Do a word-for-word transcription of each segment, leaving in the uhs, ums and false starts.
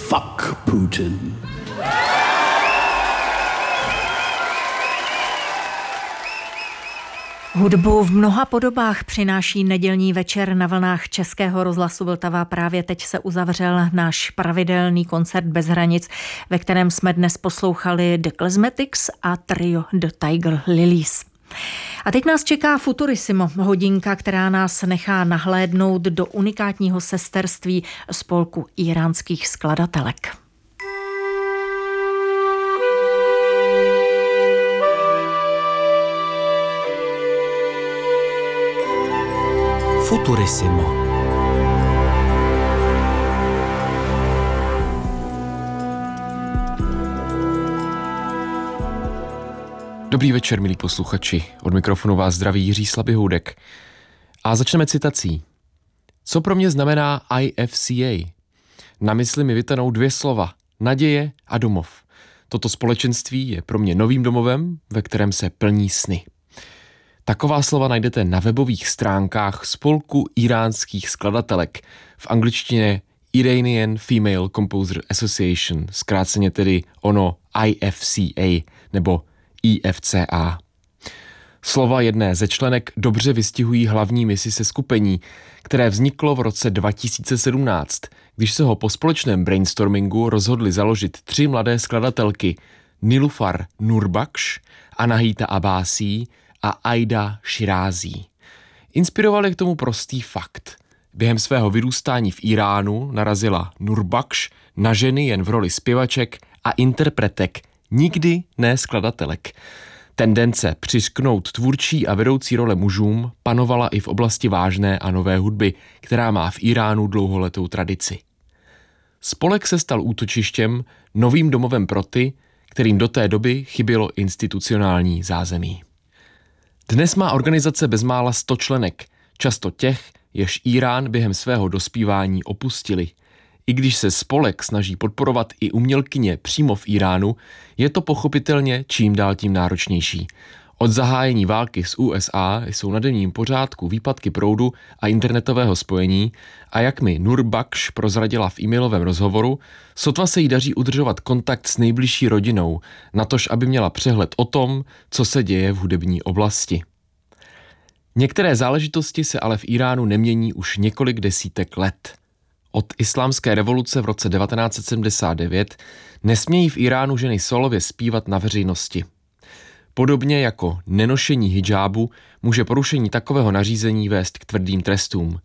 Fuck Putin. Hudbu v mnoha podobách přináší nedělní večer na vlnách Českého rozhlasu Vltava. Právě teď se uzavřel náš pravidelný koncert Bez hranic, ve kterém jsme dnes poslouchali The Cosmetics a trio The Tiger Lilies. A teď nás čeká Futurissimo, hodinka, která nás nechá nahlédnout do unikátního sesterství spolku íránských skladatelek. Futurissimo. Dobrý večer, milí posluchači. Od mikrofonu vás zdraví Jiří Slabyhoudek. A začneme citací. Co pro mě znamená I F C A? Na mysli mi vytanou dvě slova. Naděje a domov. Toto společenství je pro mě novým domovem, ve kterém se plní sny. Taková slova najdete na webových stránkách spolku íránských skladatelek, v angličtině Iranian Female Composer Association, zkráceně tedy ono I F C A nebo I F C A. Slova jedné ze členek dobře vystihují hlavní misi seskupení, které vzniklo v roce dva tisíce sedmnáct, když se ho po společném brainstormingu rozhodli založit tři mladé skladatelky Nilufar Nurbaksh, Anahita Abbasi a Aida Shirází. Inspiroval je k tomu prostý fakt. Během svého vyrůstání v Iránu narazila Nurbaksh na ženy jen v roli zpěvaček a interpretek, nikdy ne skladatelek. Tendence přišknout tvůrčí a vedoucí role mužům panovala i v oblasti vážné a nové hudby, která má v Iránu dlouholetou tradici. Spolek se stal útočištěm, novým domovem pro ty, kterým do té doby chybělo institucionální zázemí. Dnes má organizace bezmála sto členek, často těch, jež Irán během svého dospívání opustili. I když se spolek snaží podporovat i umělkyně přímo v Iránu, je to pochopitelně čím dál tím náročnější. Od zahájení války s U S A jsou na denním pořádku výpadky proudu a internetového spojení a jak mi Nurbaksh prozradila v e-mailovém rozhovoru, sotva se jí daří udržovat kontakt s nejbližší rodinou, natož aby měla přehled o tom, co se děje v hudební oblasti. Některé záležitosti se ale v Iránu nemění už několik desítek let. Od islámské revoluce v roce devatenáct set sedmdesát devět nesmějí v Iránu ženy solově zpívat na veřejnosti. Podobně jako nenošení hidžábu může porušení takového nařízení vést k tvrdým trestům.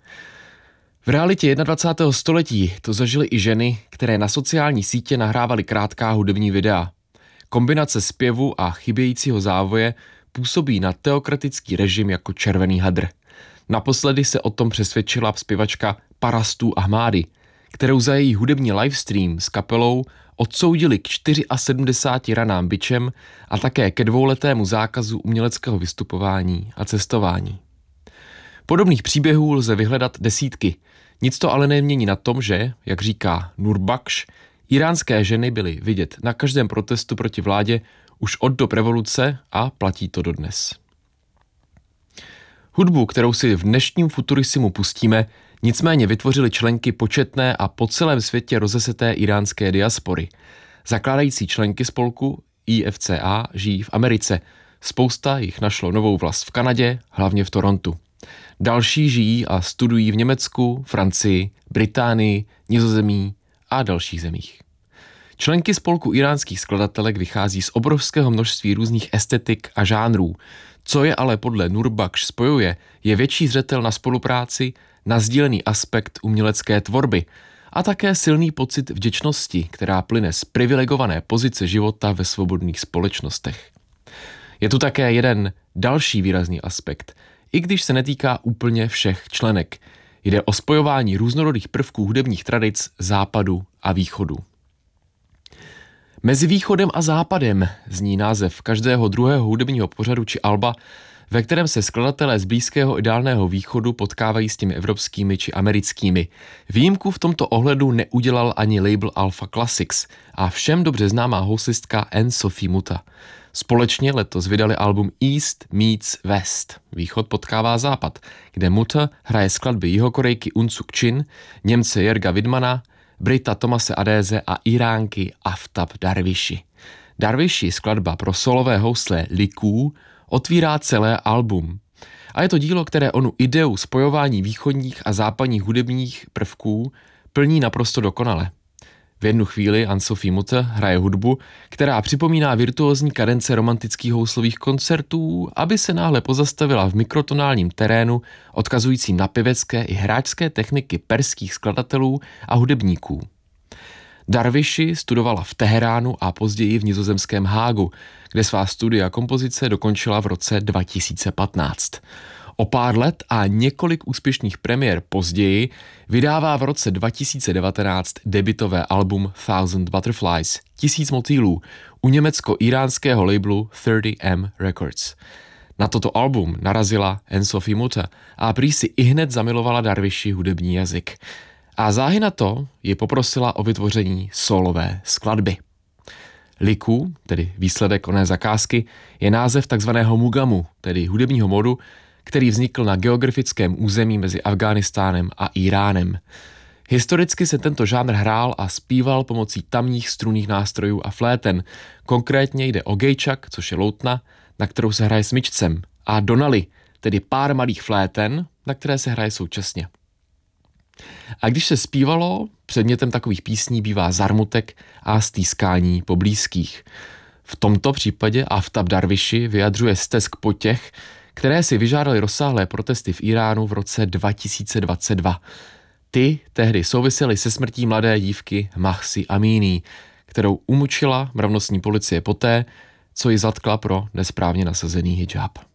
V realitě dvacátého prvního století to zažily i ženy, které na sociální sítě nahrávaly krátká hudební videa. Kombinace zpěvu a chybějícího závoje působí na teokratický režim jako červený hadr. Naposledy se o tom přesvědčila zpěvačka Parastu Ahmádi, kterou za její hudební livestream s kapelou odsoudili k sedmdesáti čtyřem ranám bičem a také ke dvouletému zákazu uměleckého vystupování a cestování. Podobných příběhů lze vyhledat desítky. Nic to ale nemění na tom, že, jak říká Nurbaksh, iránské ženy byly vidět na každém protestu proti vládě už od dob revoluce a platí to dodnes. Hudbu, kterou si v dnešním Futurissimu pustíme, nicméně vytvořily členky početné a po celém světě rozeseté iránské diaspory. Zakládající členky spolku I F C A žijí v Americe. Spousta jich našlo novou vlast v Kanadě, hlavně v Torontu. Další žijí a studují v Německu, Francii, Británii, Nizozemí a dalších zemích. Členky spolku iránských skladatelek vychází z obrovského množství různých estetik a žánrů. Co je ale podle Nurbaksh spojuje, je větší zřetel na spolupráci, na sdílený aspekt umělecké tvorby a také silný pocit vděčnosti, která plyne z privilegované pozice života ve svobodných společnostech. Je tu také jeden další výrazný aspekt, i když se netýká úplně všech členek. Jde o spojování různorodých prvků hudebních tradic západu a východu. Mezi východem a západem zní název každého druhého hudebního pořadu či alba, ve kterém se skladatelé z Blízkého i Dálného východu potkávají s těmi evropskými či americkými. Výjimku v tomto ohledu neudělal ani label Alpha Classics a všem dobře známá houslistka Anne-Sophie Muta. Společně letos vydali album East Meets West, východ potkává západ, kde Muta hraje skladby Jihokorejky Un Suk Chin, Němce Jerga Widmana, Brita Thomase Adéze a Iránky Aftab Darwishi. Darwishi skladba pro solové housle Liků otvírá celé album. A je to dílo, které onu ideu spojování východních a západních hudebních prvků plní naprosto dokonale. V jednu chvíli Anne-Sophie Mutter hraje hudbu, která připomíná virtuózní kadence romantických houslových koncertů, aby se náhle pozastavila v mikrotonálním terénu, odkazující na pěvecké i hráčské techniky perských skladatelů a hudebníků. Darwishi studovala v Teheránu a později v nizozemském Hágu, kde svá studia kompozice dokončila v roce dva tisíce patnáct. O pár let a několik úspěšných premiér později vydává v roce dva tisíce devatenáct debutové album Thousand Butterflies, Tisíc motýlů, u německo-iránského labelu třicet M Records. Na toto album narazila Anne-Sophie Mutter a prý si ihned zamilovala Darwishi hudební jazyk. A záhy na to ji poprosila o vytvoření solové skladby. Liku, tedy výsledek oné zakázky, je název takzvaného mugamu, tedy hudebního modu, který vznikl na geografickém území mezi Afghánistánem a Iránem. Historicky se tento žánr hrál a zpíval pomocí tamních strunných nástrojů a fléten. Konkrétně jde o gejčak, což je loutna, na kterou se hraje smyčcem, a donali, tedy pár malých fléten, na které se hraje současně. A když se zpívalo, předmětem takových písní bývá zarmutek a stýskání po blízkých. V tomto případě Aftab Darwishi vyjadřuje stesk po těch, které si vyžádaly rozsáhlé protesty v Iránu v roce dva tisíce dvacet dva. Ty tehdy souvisely se smrtí mladé dívky Mahsi Amini, kterou umučila mravnostní policie poté, co ji zatkla pro nesprávně nasazený hijab.